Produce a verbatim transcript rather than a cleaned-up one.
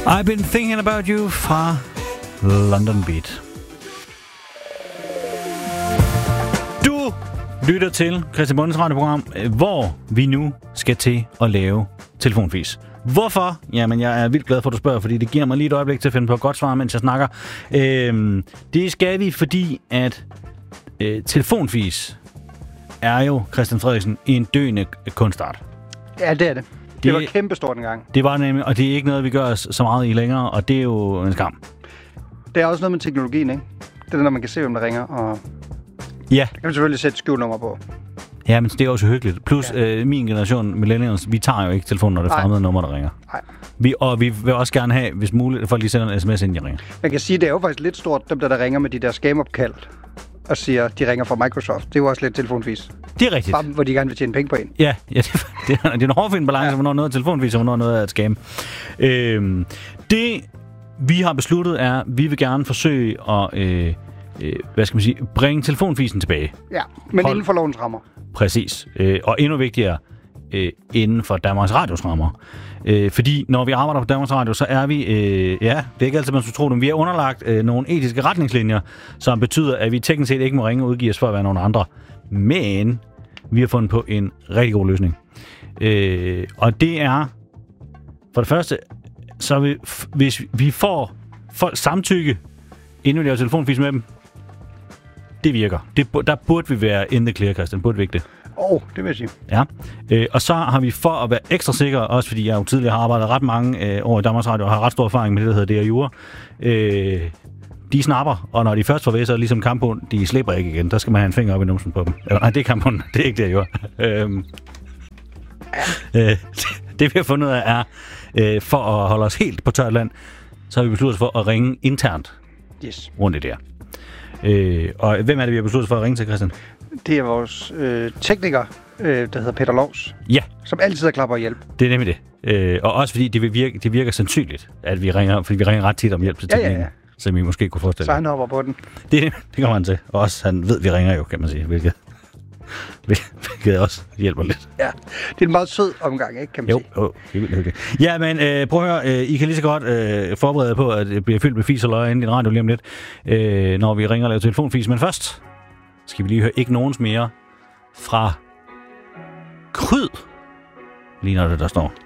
I've been thinking about you fra London Beat. Du lytter til Christian Bondes radioprogram, hvor vi nu skal til at lave telefonfis. Hvorfor? Jamen, jeg er vildt glad for, at du spørger, fordi det giver mig lige et øjeblik til at finde på et godt svar, mens jeg snakker. Øhm, det skal vi, fordi at øh, telefonfis er jo, Christian Frederiksen, en døende kunstart. Ja, det er det. Det, det var kæmpestort en gang. Det var nemlig, og det er ikke noget, vi gør så meget i længere, og det er jo en skam. Det er også noget med teknologien, ikke? Det er når man kan se, hvem der ringer, og ja. Der kan man selvfølgelig sætte skjulnummer på. Ja, men det er også hyggeligt. Plus, ja. øh, min generation, millennials, vi tager jo ikke telefonen, når det er fremmede nummer, der ringer. Nej. Vi, og vi vil også gerne have, hvis muligt, at folk lige sender en sms, inden de ringer. Man kan sige, det er jo faktisk lidt stort, dem der, der ringer med de der scam-opkald, og siger, de ringer fra Microsoft. Det er jo også lidt telefonfis. Det er rigtigt. Bare, hvor de gerne vil tjene penge på en. Ja, ja det, det, er, det er en hårfin balance, ja. Hvornår noget er telefonfis, og hvornår noget er et scam. Øhm, det, vi har besluttet, er, at vi vil gerne forsøge at øh, øh, hvad skal man sige, bringe telefonfisen tilbage. Ja, men Hold. inden for lovens rammer. Præcis. Øh, og endnu vigtigere, øh, inden for Danmarks Radios rammer. Øh, fordi når vi arbejder på Danmarks Radio, så er vi, øh, ja, det er ikke altid, man skulle tro det, men vi er underlagt øh, nogle etiske retningslinjer, som betyder, at vi teknisk set ikke må ringe og udgive os for at være nogen andre. Men vi har fundet på en rigtig god løsning. Øh, og det er, for det første, så vi, hvis vi får folk samtykke, inden vi laver telefonfis med dem, det virker. Det, der burde vi være in the clear, Christian. Burde vi ikke det? Åh, oh, det vil jeg sige. Ja, øh, og så har vi for at være ekstra sikre, også fordi jeg jo tidligere har arbejdet ret mange øh, år i Danmarks Radio, og har ret stor erfaring med det, der hedder D R Jura. Øh, de snapper, og når de først får ved, så er det ligesom kamphund, de slipper ikke igen. Der skal man have en finger op i numsen på dem. Eller nej, det er kamphund, det er ikke D R Jura. øh, øh, det vi har fundet ud af er, øh, for at holde os helt på tørt land, så har vi besluttet os for at ringe internt yes. rundt i det her. Øh, og hvem er det, vi har besluttet for at ringe til, Christian? Det er vores øh, tekniker, øh, der hedder Peter Lovs. Ja. Som altid er klar på at hjælpe. Det er nemlig det. Øh, og også fordi det, vil virke, det virker sandsynligt, at vi ringer, fordi vi ringer ret tit om hjælp til teknikken. Ja, ja, ja. Som vi måske kunne forestille. Så han hopper på den. Det, det kommer han til. Og også han ved, at vi ringer jo, kan man sige. Hvilket, hvilket også hjælper lidt. Ja, det er en meget sød omgang, ikke, kan man jo, sige. Jo, det er vildt hyggeligt. Ja, men øh, prøv at høre. Øh, I kan lige så godt øh, forberede på, at det bliver fyldt med fis og løg inden i radio lige om lidt, øh, når vi ringer og laver telefonfis. Men først skal vi lige høre ikke nogens mere fra Kryd. Lige når det der står.